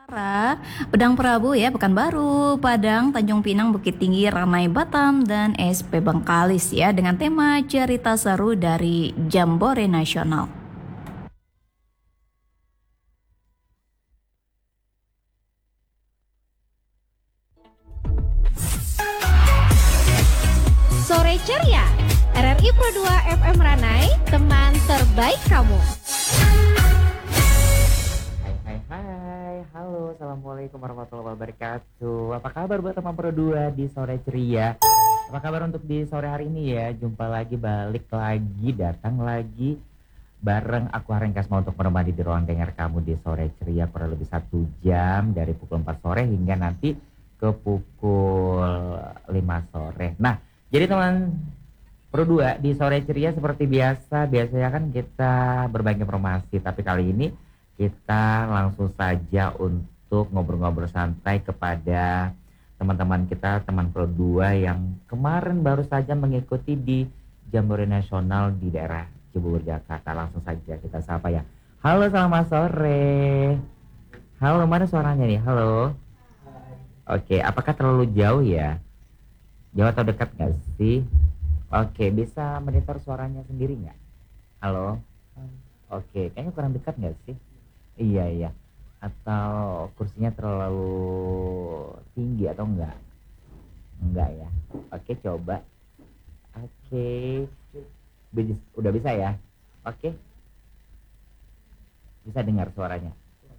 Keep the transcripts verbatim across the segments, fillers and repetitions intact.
Ra, Padang Prabu ya, Pekanbaru, Padang, Tanjung Pinang, Bukit Tinggi, Ranai Batam, dan S P Bengkalis ya dengan tema cerita seru dari Jambore Nasional. Sore ceria, R R I Pro dua F M Ranai, teman terbaik kamu. Hai hai hai, halo, assalamualaikum warahmatullahi wabarakatuh. Apa kabar buat teman Pro dua di sore ceria? Apa kabar untuk di sore hari ini ya? Jumpa lagi, balik lagi, datang lagi bareng aku Hareng Kasma untuk menemani di ruang dengar kamu di sore ceria kurang lebih satu jam dari pukul empat sore hingga nanti ke pukul lima sore. Nah, jadi teman Pro dua di sore ceria seperti biasa, biasanya kan kita berbagi informasi, tapi kali ini kita langsung saja untuk ngobrol-ngobrol santai kepada teman-teman kita, teman Pro dua yang kemarin baru saja mengikuti di Jambore Nasional di daerah Cibubur, Jakarta. Langsung saja kita sapa ya. Halo, selamat sore. Halo, mana suaranya nih? Halo. Oke, apakah terlalu jauh ya? Jauh atau dekat nggak sih? Oke, bisa monitor suaranya sendiri nggak? Halo? Oke, kayaknya kurang dekat nggak sih? Iya, iya. Atau kursinya terlalu tinggi atau enggak? Enggak ya? Oke, coba. Oke. Bis- Udah bisa ya? Oke. Bisa dengar suaranya?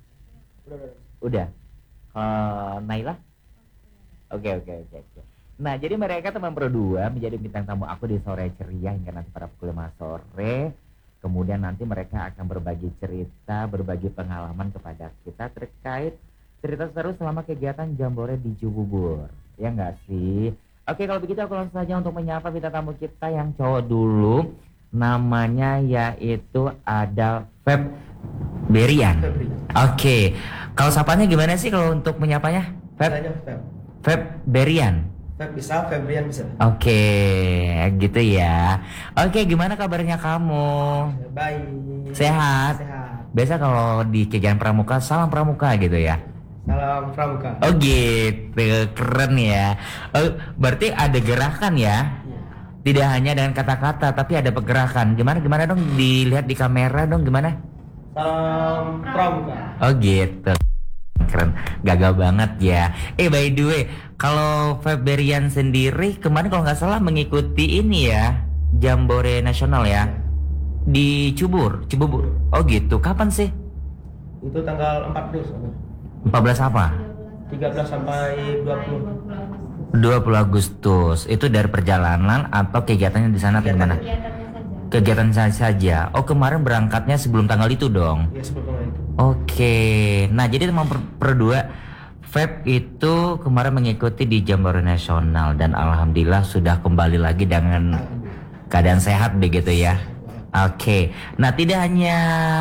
Udah. Uh, Naila? Oke, oke, oke, oke. Nah, jadi mereka teman Pro dua menjadi bintang tamu aku di sore ceria hingga nanti pada pukul lima sore. Kemudian nanti mereka akan berbagi cerita, berbagi pengalaman kepada kita terkait cerita seru selama kegiatan Jambore di Cibubur. Ya nggak sih? Oke, kalau begitu aku langsung saja untuk menyapa bintang tamu kita yang cowok dulu. Namanya yaitu ada Feb Berian. Oke, kalau sapanya gimana sih kalau untuk menyapanya? Feb? Feb Berian. Feb bisa, Febrian bisa. Oke, gitu ya. Oke, gimana kabarnya kamu? Baik. Sehat? Sehat. Biasa kalau di kegiatan pramuka, salam pramuka gitu ya? Salam pramuka. Oh gitu, keren ya. Oh, berarti ada gerakan ya? Iya. Tidak hanya dengan kata-kata, tapi ada pergerakan. Gimana, gimana dong? Dilihat di kamera dong, gimana? Salam pramuka. Oh gitu. Keren, gagah banget ya. Eh by the way, kalau Febrian sendiri kemarin kalau nggak salah mengikuti ini ya, Jambore Nasional ya, di Cibubur, Cibubur. Oh gitu, kapan sih? Itu tanggal empat belas. empat belas apa? tiga belas sampai dua puluh. dua puluh Agustus. Itu dari perjalanan atau kegiatannya di sana atau gimana? Kegiatan saja. Oh, kemarin berangkatnya sebelum tanggal itu dong. Iya, sebelum itu. Oke, nah jadi teman per, per dua, Feb itu kemarin mengikuti di Jambore Nasional dan alhamdulillah sudah kembali lagi dengan keadaan sehat begitu ya. Oke, nah tidak hanya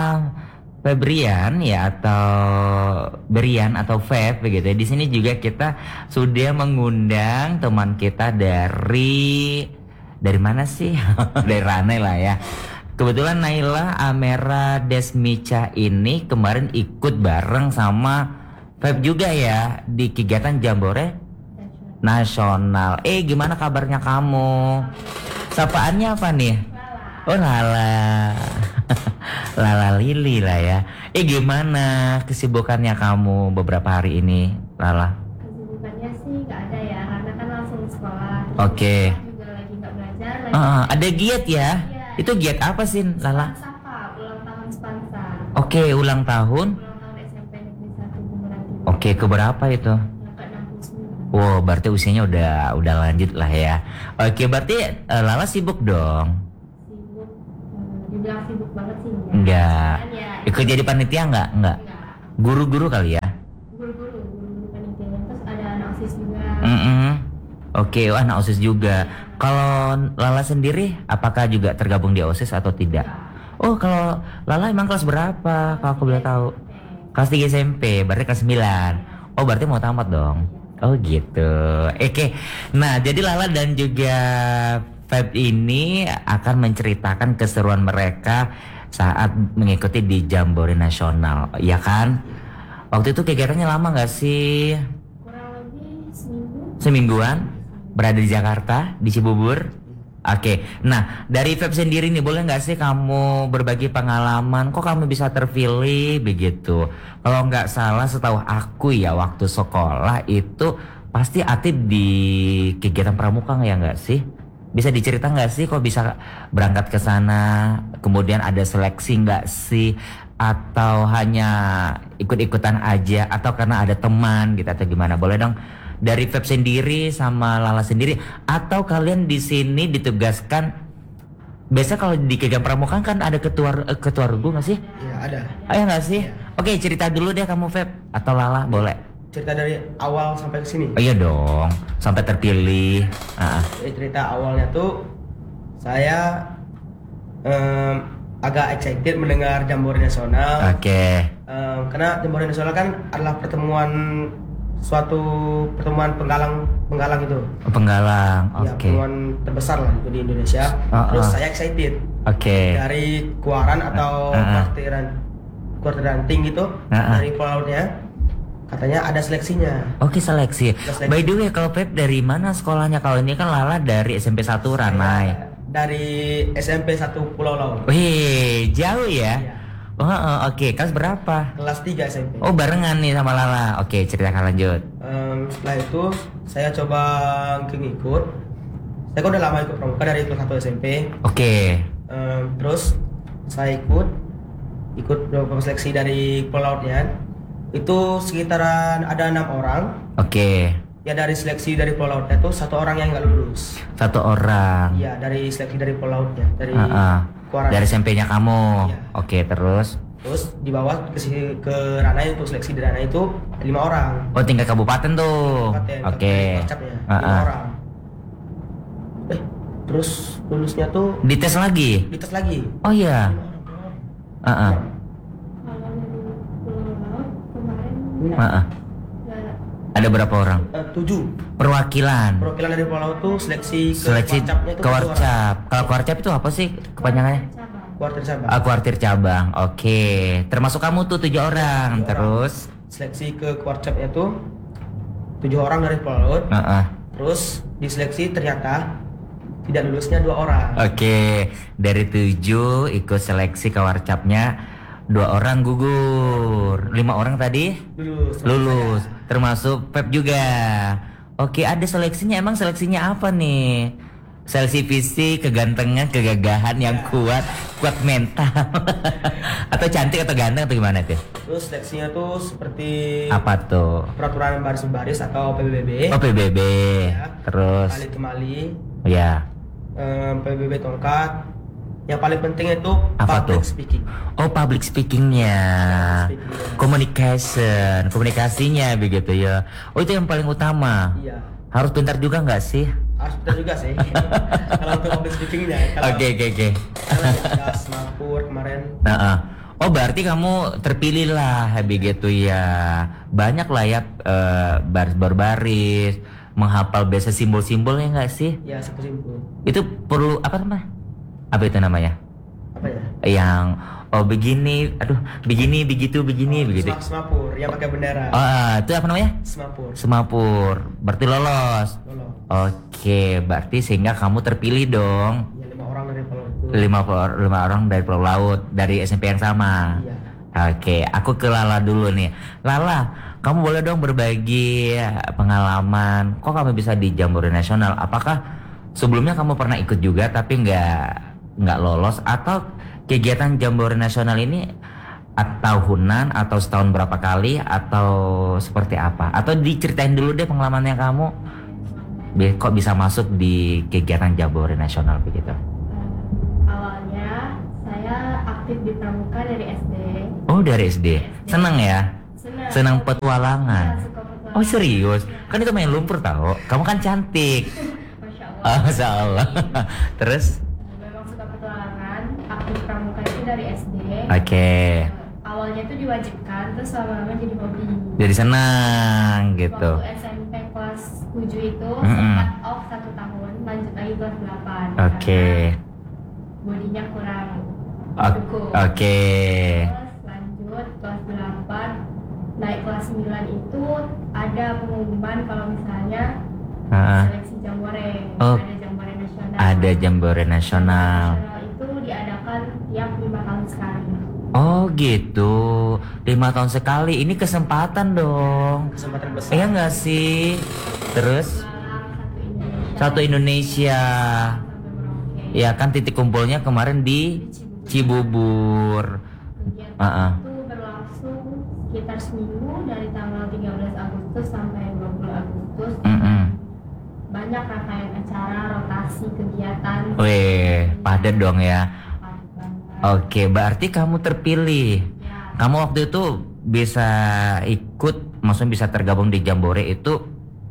Febrian ya atau Berian atau Feb begitu ya. Di sini juga kita sudah mengundang teman kita dari dari mana sih? Dari Ranai lah ya. Kebetulan Naila Amera Desmica ini kemarin ikut bareng sama Feb juga ya di kegiatan Jambore Nasional. Eh, gimana kabarnya kamu? Sapaannya apa nih? Oh, Lala. Lala Lili lah ya. Eh, gimana kesibukannya kamu beberapa hari ini, Lala? Kesibukannya sih nggak ada ya, karena kan langsung sekolah. Oke. Okay. Juga lagi nggak belajar. Lagi Uh, ada giat ya? Iya. Itu giat apa sih, Lala? Spansa, Pak. Ulang tahun Spansa. Oke, ulang tahun. Ulang tahun S M P Negeri satu Bundaran. Oke, keberapa itu? Yang ke enam puluh sembilan. Wow, berarti usianya udah udah lanjut lah ya. Oke, berarti uh, Lala sibuk dong? Sibuk. Hmm, dibilang sibuk banget sih enggak. Enggak. Cuman ya, Ikut jadi panitia enggak? Enggak. enggak. Guru-guru kali ya? Guru-guru, guru-guru panitia. Terus ada anak OSIS juga. Mm-mm. Oke, wah, anak OSIS juga. Kalau Lala sendiri, apakah juga tergabung di OSIS atau tidak? Oh, kalau Lala emang kelas berapa? Kalau aku boleh tahu. Kelas tiga S M P, berarti kelas sembilan. Oh, berarti mau tamat dong. Oh gitu. Oke. Nah, jadi Lala dan juga Feb ini akan menceritakan keseruan mereka saat mengikuti di Jambore Nasional, ya kan? Waktu itu kegiatannya lama nggak sih? Kurang lebih seminggu. Semingguan? Berada di Jakarta, di Cibubur? Oke, nah dari Feb sendiri nih boleh nggak sih kamu berbagi pengalaman? Kok kamu bisa terpilih begitu? Kalau nggak salah setahu aku ya waktu sekolah itu pasti aktif di kegiatan pramuka ya nggak sih? Bisa dicerita nggak sih kok bisa berangkat ke sana? Kemudian ada seleksi nggak sih? Atau hanya ikut-ikutan aja? Atau karena ada teman gitu atau gimana? Boleh dong dari Feb sendiri sama Lala sendiri. Atau kalian di sini ditugaskan? Biasa kalau di kegiatan pramuka kan ada ketua eh, ketua regu nggak sih? Iya ada. Ayo nggak sih? Oke cerita dulu deh kamu Feb atau Lala boleh. Cerita dari awal sampai ke sini. Oh iya dong, sampai terpilih. Ah, Jadi cerita awalnya tuh saya em, agak excited mendengar Jambore Nasional. Oke, Em, karena Jambore Nasional kan adalah pertemuan suatu pertemuan penggalang penggalang itu. penggalang. Ya, Oke, pertemuan terbesar lah itu di Indonesia. Ah, Terus ah. saya excited oke, dari Kuaran atau Ah, ah. kuartiran kuartiran ting gitu Ah, ah. dari pelautnya katanya ada seleksinya. oke seleksi. Seleksi. By the way, kalau Feb dari mana sekolahnya? Kalau ini kan Lala dari S M P satu Ranai. Dari S M P satu Pulau Laut. Wih, jauh ya? Iya. Oh, oh, oke, kelas berapa? Kelas tiga S M P. Oh, barengan nih sama Lala. Oke, ceritakan lanjut. Em, setelah itu saya coba ngikut. Saya kan udah lama ikut pramuka dari kelas satu S M P. Oke, Em, terus saya ikut ikut beberapa seleksi dari Pulau Lautnya. Itu sekitaran ada enam orang. oke, Ya dari seleksi dari Pulau Lautnya itu satu orang yang nggak lulus. satu orang. Iya dari seleksi dari Pulau Lautnya dari Ah, ah. Kuaran. Dari S M P-nya kamu. Iya. Oke, terus? Terus di bawah ke sini- ke Ranai untuk seleksi di Ranai itu lima orang. Oh, tingkat kabupaten tuh. Kabupaten, Oke. kabupaten Kocapnya, Ah, lima ah. orang. Eh terus lulusnya tuh Dites lagi? dites lagi. Oh iya. Lima orang, lima orang. Ah, ah. Kalau dari Pulau Laut kemarin Ah, ah. nggak ada. Ada berapa orang? Eh, tujuh. Perwakilan. Perwakilan dari Pulau Laut tuh seleksi ke Seleksi Kuarcapnya itu tujuh orang. Kawarcap. Kalau Kawarcap itu apa sih kepanjangannya? Cabang. Kuartir cabang. Ah, kuartir cabang. Oke. Termasuk kamu tuh tujuh orang. Tujuh Terus? Seleksi ke Kuarcapnya tuh tujuh orang dari Pulau Laut. Ah, ah. Terus diseleksi ternyata tidak lulusnya dua orang. Oke. Dari tujuh ikut seleksi Kawarcapnya, dua orang gugur. Lima orang tadi? Lulus. Lulus. Termasuk Pep juga. Oke, ada seleksinya. Emang seleksinya apa nih? Seleksi fisik, kegantengan, kegagahan yang kuat, kuat mental. Atau cantik atau ganteng atau gimana tuh? Terus seleksinya tuh seperti Apa tuh? peraturan baris baris atau P B B B. Oh, P B B. Ya. Terus Kali kemali, ya. em, P B B tongkat. Yang paling penting itu Apa public tuh? speaking. Oh, public speakingnya, Speaking. communication, komunikasinya begitu ya. Oh, itu yang paling utama. Iya. Harus pintar juga nggak sih? Harus pintar juga sih. Kalau untuk public speakingnya. Kalau Oke, oke, oke. kalau tugas Mapur kemarin. Nah, ah. Oh berarti kamu terpilih lah begitu ya. Banyak lah ya eh, baris berbaris, menghafal biasa simbol-simbolnya nggak sih? Ya sesimpul. Itu perlu apa namanya? Apa itu namanya? Apa ya? Yang oh begini, aduh begini, begitu, begini, begitu. Sem- Semapur yang pakai bendera. Oh itu apa namanya? Semapur. Semapur. Berarti lolos. Lolos. Oke, berarti sehingga kamu terpilih dong. Ya lima orang dari Pulau itu. Lima, lima orang dari Pulau Laut dari S M P yang sama. Iya. Oke, aku ke Lala dulu nih. Lala, kamu boleh dong berbagi pengalaman. Kok kamu bisa di Jambore Nasional? Apakah sebelumnya kamu pernah ikut juga tapi nggak nggak lolos? Atau kegiatan Jambore Nasional ini tahunan atau setahun berapa kali atau seperti apa? Atau diceritain dulu deh pengalamannya kamu. Bi- Kok bisa masuk di kegiatan Jambore Nasional begitu? Eh, awalnya saya aktif di pramuka dari S D. Oh dari S D. Seneng ya? Senang. Senang petualangan. Iya, suka petualangan. Oh serius? Kan itu main lumpur tau. Kamu kan cantik. Masya Allah. Oh, Masya Allah. Terus? Memang suka petualangan. Aktif pramuka itu dari S D. Oke. Awalnya itu diwajibkan, terus lama-lama jadi hobi. Jadi senang gitu. Waktu S M P kelas tujuh itu Mm-mm. sempat off satu tahun, lanjut lagi kelas delapan. Oke. Karena bodinya kurang O- dukung. Oke. Terus lanjut kelas delapan, naik naik kelas sembilan itu ada pengumuman kalau misalnya Ah, seleksi Jambore, Oh. ada Jambore nasional. ada Jambore nasional. Nasional itu diadakan tiap lima tahun sekali. Oh gitu, lima tahun sekali. Ini kesempatan dong. Kesempatan besar. Iya nggak sih? Terus Malang satu Indonesia. satu Indonesia. Sampai Merauke. Ya kan titik kumpulnya kemarin di Cibubur. Kegiatan Ah, ah. itu berlangsung sekitar seminggu dari tanggal tiga belas Agustus sampai dua puluh Agustus. Mm-mm. Banyak rangkaian acara, rotasi kegiatan. Weh, padat dong ya. Padat banget. Oke, berarti kamu terpilih. Ya, Kamu waktu itu bisa ikut, maksudnya bisa tergabung di Jambore itu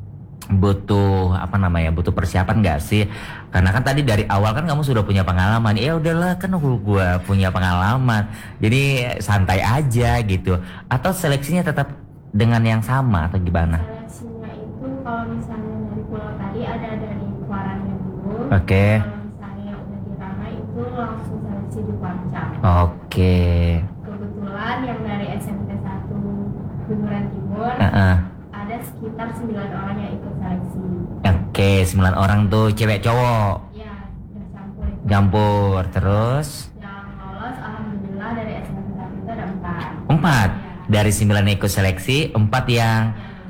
butuh apa namanya? Butuh persiapan nggak sih? Karena kan tadi dari awal kan kamu sudah punya pengalaman. Ya udahlah, kan gua punya pengalaman. Jadi santai aja gitu. Atau seleksinya tetap dengan yang sama atau gimana? seleksinya itu kalau misalnya dari pulau tadi ada dari Kuarannya dulu. Oke. Kalau misalnya udah di Ranai itu langsung seleksi di Kuancang. Oke. Kebetulan yang dari S M P satu Bunguran Timur Heeh. ada sekitar sembilan orang yang ikut seleksi. Oke, sembilan orang tuh cewek cowok. Ya, bercampur itu. Campur terus Yang lolos alhamdulillah dari S M P satu itu ada empat. empat. Ya. Dari sembilan yang ikut seleksi, empat yang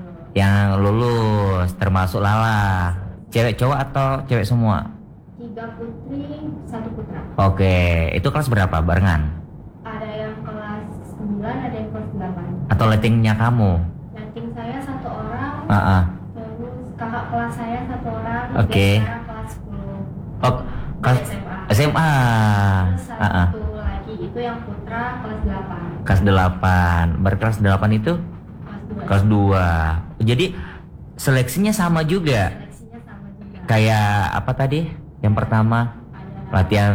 Yang yang lulus. lulus, termasuk Lala. Cewek cowok atau cewek semua? Tiga putri, satu putra. Oke, itu kelas berapa barengan? Ada yang kelas sembilan, ada yang kelas delapan. Atau lettingnya kamu? Ranking saya satu orang, Ah, ah. terus kakak kelas saya satu orang, Oke. dan sekarang kelas sepuluh. Oh, kelas S M A. S M A. Terus Ah, ah. satu lagi itu yang putra kelas delapan. Kelas delapan. Berkelas delapan itu Kelas dua. kelas dua. Jadi seleksinya sama juga. Seleksinya sama juga. Kayak apa tadi? Yang pertama Ada latihan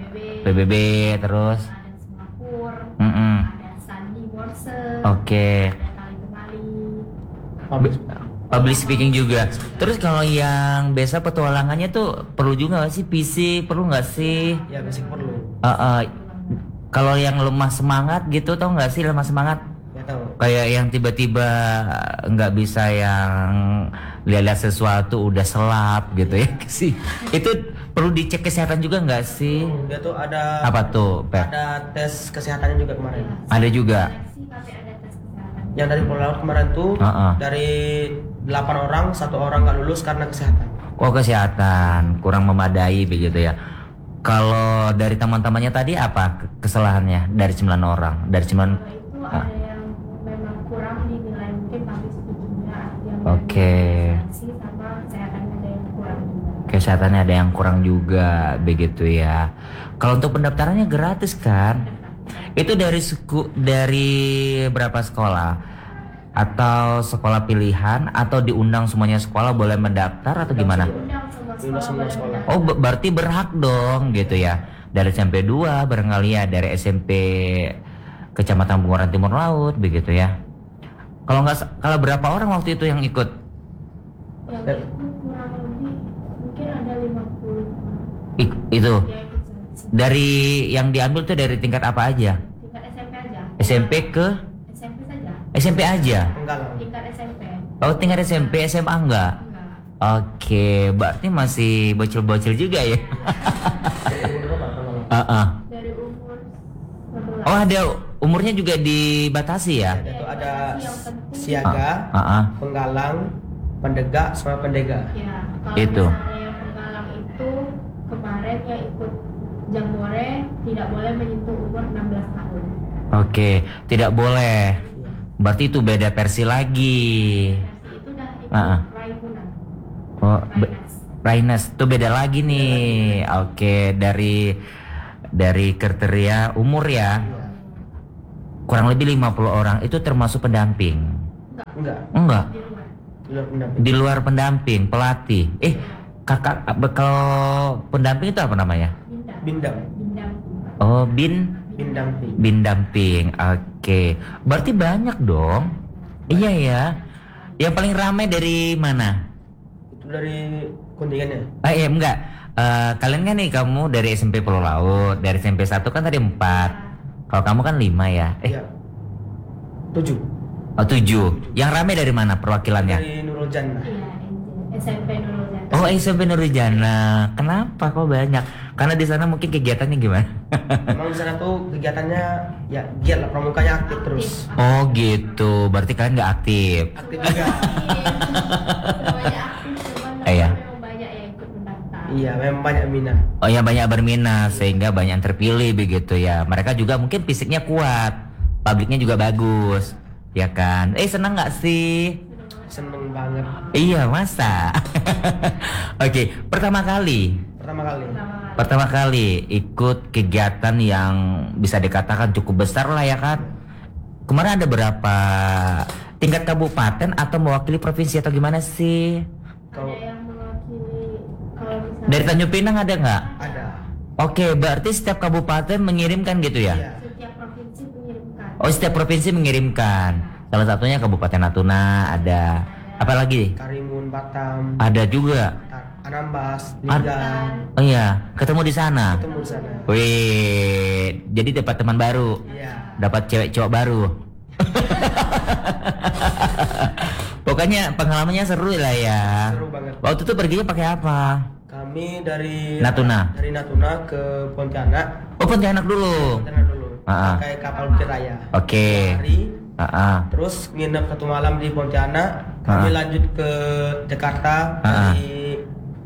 P B B, P B B terus. ada Singapura, Mm-mm. ada Sandi Morse, Oke. ada Tali Temali. Public. Public speaking juga. Terus kalau yang biasa petualangannya tuh perlu juga nggak sih fisik? Perlu nggak sih? Ya basic perlu. Uh, uh, kalau yang lemah semangat gitu tau nggak sih lemah semangat? Ya tahu. Kayak yang tiba-tiba nggak bisa yang lihat sesuatu udah selap gitu ya sih. Itu perlu dicek kesehatan juga nggak sih? Dia tuh ada Apa tuh, Pep? ada tes kesehatannya juga kemarin. Ada juga. Seleksi tapi ada tes kesehatan. Yang dari Pulau Laut kemarin tuh Uh-uh. dari delapan orang satu orang nggak lulus karena kesehatan. Oh, kesehatan kurang memadai begitu ya. Kalau dari teman-temannya tadi apa ke- kesalahannya dari sembilan orang? Dari sembilan. Kalau itu Ah. ada yang memang kurang dinilai mungkin public speakingnya, yang Oke. seleksi sama kesehatannya ada yang kurang juga. Kesehatannya ada yang kurang juga begitu ya. Kalau untuk pendaftarannya gratis kan? Itu dari suku dari berapa sekolah? Atau sekolah pilihan atau diundang semuanya sekolah boleh mendaftar atau gimana? Undang semua Undang sekolah semua boleh sekolah. mendaftar. Oh, be- berarti berhak dong gitu ya. Dari S M P dua barangkali ya, dari S M P Kecamatan Bunguran Timur Laut begitu ya. Kalau nggak sa- kalau berapa orang waktu itu yang ikut? Yang itu kurang lebih mungkin ada lima puluh orang Ik- itu yang ikut seleksi. dari yang diambil tuh dari tingkat apa aja? Tingkat S M P aja. S M P ke S M P saja. S M P aja. Enggak lah. Tingkat S M P. Oh, tingkat S M P, S M A enggak? Enggak. Oke, berarti masih bocil-bocil juga ya. Ah, ah. Dari umur sebelas. Oh, ada umurnya juga dibatasi ya? Dia tuh ada Yang penting- siaga, Ah, ah. penggalang, pendegak, sama pendega. Ya, kalau Itu. misalnya yang penggalang itu kemarin yang ikut Jambore tidak boleh menyentuh umur enam belas tahun. Oke, tidak boleh. Berarti itu beda versi lagi. Versi itu udah ikut Ah, ah. Raimunan. Oh, be- Rainas. Rainas itu beda lagi nih. Oke, dari dari kriteria umur ya. Kurang lebih lima puluh orang itu termasuk pendamping. Enggak, Enggak, Di luar. di luar pendamping. di luar pendamping, pelatih. Eh, kakak kalau pendamping itu apa namanya? Bindang. Bindang, Bindang. Oh, bin bindamping. bindamping. Oke. Berarti banyak dong. Iya ya. Yang paling ramai dari mana? Itu dari kontingen Ah, iya enggak. Eh, kalian kan nih kamu dari S M P Pulau Laut, dari S M P satu kan tadi empat. Kalau kamu kan lima ya. Eh, Iya. Tujuh. Oh tujuh. Yang rame dari mana perwakilannya? Dari Nurul Jannah. Iya, S M P Nurul Jannah. Oh S M P Nurul Jannah. Kenapa kok banyak? Karena di sana mungkin kegiatannya gimana? Emang di sana tuh kegiatannya ya giat lah, pramukanya aktif terus. Oh gitu. Berarti kalian nggak aktif? Aktif juga. Semuanya aktif, cuman Iya. memang banyak yang ikut mendaftar. Iya, memang banyak minat. Oh ya banyak berminat sehingga banyak yang terpilih begitu ya. Mereka juga mungkin fisiknya kuat, publiknya juga bagus, ya kan? Eh senang nggak sih? Seneng banget. Iya masa. Oke, pertama kali, Pertama kali. pertama kali ikut kegiatan yang bisa dikatakan cukup besar lah ya kan? Kemarin ada berapa? Tingkat kabupaten atau mewakili provinsi atau gimana sih? Ada yang mewakili, kalau misalnya Dari Tanjung Pinang ada nggak? Ada. Oke, berarti setiap kabupaten mengirimkan gitu ya? Iya. setiap provinsi mengirimkan. Oh, setiap provinsi mengirimkan. Salah satunya Kabupaten Natuna ada. Apalagi? Karimun, Batam, Ada juga. Anambas, Ad- Lingga. Oh iya, ketemu di sana. Ketemu di sana. Wih, jadi dapat teman baru, Iya. dapat cewek cowok baru. Pokoknya pengalamannya seru lah ya. Seru banget. Waktu itu perginya pakai apa? Kami dari Natuna. Dari Natuna ke Pontianak. Oh, Pontianak dulu. Pontianak dulu. Ah, ah. Pakai kapal Bukit Raya. Oke. Hari. Ah, ah. Terus nginep satu malam di Pontianak. Kami Ah. lanjut ke Jakarta. Ah. Dari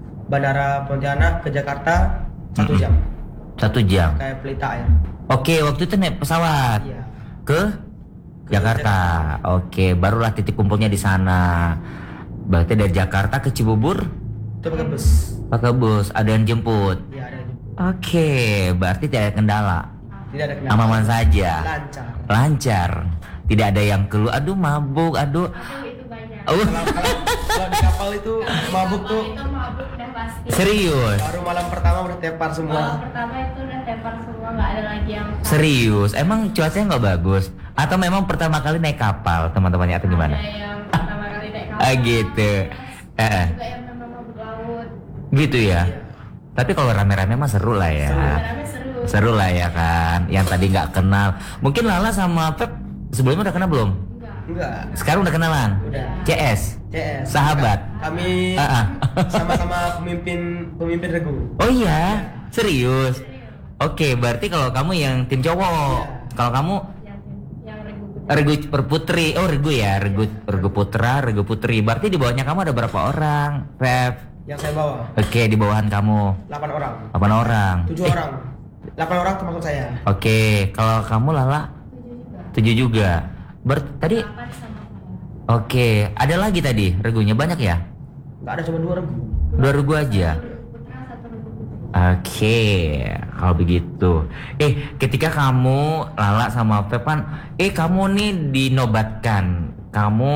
Bandara Pontianak ke Jakarta satu Mm-mm. jam. Satu jam. Kayak Pelita Air. Oke, waktu itu naik pesawat Iya. ke Ke Jakarta. Oke, barulah titik kumpulnya di sana. Berarti dari Jakarta ke Cibubur Itu pakai bus. pakai bus, ada yang jemput. Iya, ada jemput. Oke, berarti tidak ada kendala. Tidak ada kendala. Aman-aman saja. Lancar. Lancar. Tidak ada yang keluar, aduh mabuk, aduh. Aduh, itu banyak. Oh, Kalau, kalau, kalau di kapal itu mabuk tuh Itu mabuk udah pasti. serius. baru malam pertama udah tepar semua. Malam pertama itu udah tepar semua, nggak ada lagi yang Serius. Emang cuacanya nggak bagus? Atau memang pertama kali naik kapal teman-temannya atau gimana? Ada yang pertama kali naik kapal. Ah gitu. Eh, Juga yang memang mabuk laut. gitu ya. Tapi kalau rame-rame mah seru lah ya. Rame-rame seru. Seru lah ya kan. Yang tadi nggak kenal. Mungkin Lala sama Pep sebelumnya udah kenal belum? Enggak. Enggak. Sekarang udah kenalan? Udah. C S. C S. Sahabat. Kami Ah, ah. sama-sama pemimpin pemimpin regu. Oh iya, serius. Oke, berarti kalau kamu yang tim cowok, kalau kamu Yang yang regu gede. regu perputri, oh regu ya, regu regu putra, regu putri. Berarti di bawahnya kamu ada berapa orang, Pep? Yang saya bawa Oke, di bawahan kamu delapan orang. delapan orang. tujuh Eh, orang. delapan orang termasuk saya. Oke, kalau kamu Lala tujuh juga. Ber tadi Delapan sama saya. oke, ada lagi tadi regunya banyak ya? Enggak ada cuma dua regu. Dua regu aja. Satu regu putra, satu regu putri. Oke, kalau begitu. Eh, ketika kamu Lala sama Pepan, eh kamu nih dinobatkan, kamu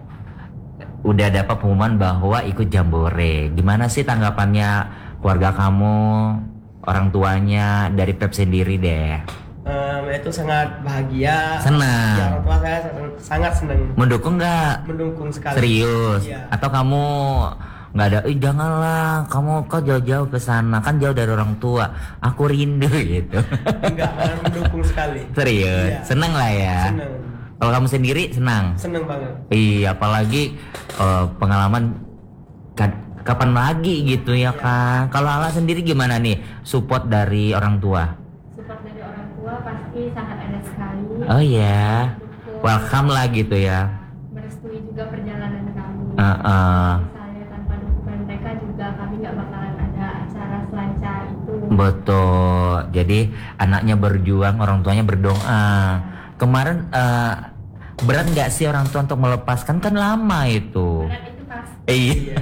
udah dapat pengumuman bahwa ikut Jambore. Gimana sih tanggapannya keluarga kamu, orang tuanya, dari Pep sendiri deh? Em, itu sangat bahagia. Senang. Ya, orang tua saya sangat- sangat senang. Mendukung nggak? Mendukung sekali. Serius? Iya. Atau kamu nggak ada? Ih janganlah, kamu kau jauh-jauh ke sana, kan jauh dari orang tua. Aku rindu gitu. Enggak, malah mendukung sekali. Serius? Iya. Seneng lah ya. Senang. Kalau kamu sendiri senang? Senang banget. Iya, apalagi eh, pengalaman ka- kapan lagi gitu ya kan? Kalau Ala sendiri gimana nih support dari orang tua? Support dari orang tua pasti sangat ada sekali. Oh ya, Mendukung, welcome lah gitu ya. merestui juga perjalanan kami. Heeh. Misalnya tanpa dukungan mereka juga kami nggak bakalan ada acara selancar itu. Betul. Jadi anaknya berjuang, orang tuanya berdoa. Kemarin eh, berat nggak sih orang tua untuk melepaskan, kan lama itu. Berat itu pasti. Eh, Iya.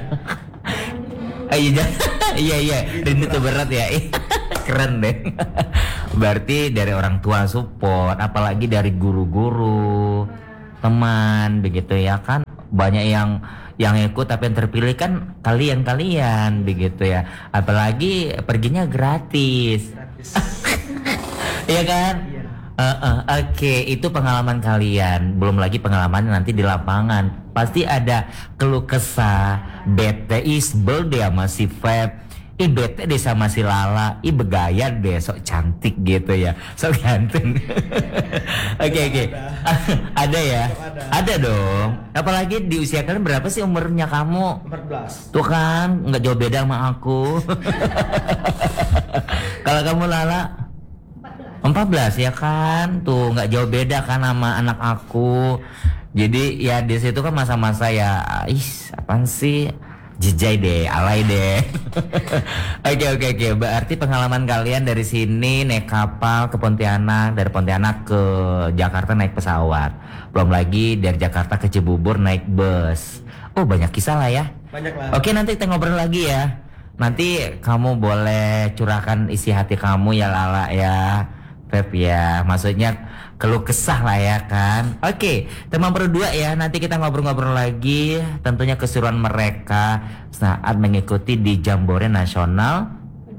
Eh, Iya, iya, iya. Rindu tuh berat ya. Keren deh. Berarti dari orang tua support, apalagi dari guru-guru, teman, begitu ya kan. Banyak yang yang ikut tapi yang terpilih kan kalian-kalian begitu ya. Apalagi perginya gratis. Gratis. Iya kan? Iya. Uh, uh, Oke, itu pengalaman kalian. Belum lagi pengalaman nanti di lapangan. Pasti ada keluh kesah, bete, isbel deh sama si Feb. Ih bete deh sama si Lala, ih begaya deh, sok cantik gitu ya, sok ganteng. Oke oke, ada ya, ada. ada dong. Apalagi di usia kalian berapa sih umurnya kamu? empat belas. Tuh kan, nggak jauh beda sama aku. Kalau kamu Lala? empat belas ya kan, tuh nggak jauh beda kan sama anak aku. Jadi ya di situ kan masa-masa ya, ih apaan sih? Jejai deh, alay deh. Oke oke oke. Berarti pengalaman kalian dari sini naik kapal ke Pontianak, dari Pontianak ke Jakarta naik pesawat. Belum lagi dari Jakarta ke Cibubur naik bus. Oh banyak kisah lah ya. Banyak lah. Oke nanti kita ngobrol lagi ya. Nanti kamu boleh curahkan isi hati kamu ya Lala ya. Feb ya, maksudnya keluh kesah lah ya kan. Oke, teman berdua ya, nanti kita ngobrol-ngobrol lagi tentunya keseruan mereka saat mengikuti di Jambore Nasional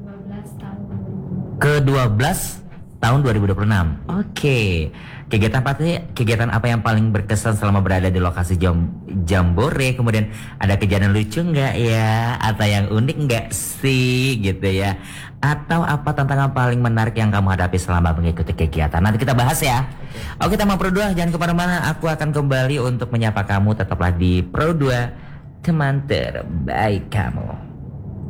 ke dua belas tahun dua ribu dua puluh enam. Oke. Kegiatan apa sih? Kegiatan apa yang paling berkesan selama berada di lokasi jam, Jambore? Kemudian ada kejadian lucu nggak ya? Atau yang unik nggak sih gitu ya? Atau apa tantangan paling menarik yang kamu hadapi selama mengikuti kegiatan? Nanti kita bahas ya. Oke, teman Pro dua, jangan kemana-mana. Aku akan kembali untuk menyapa kamu. Tetaplah di Pro dua, teman terbaik kamu.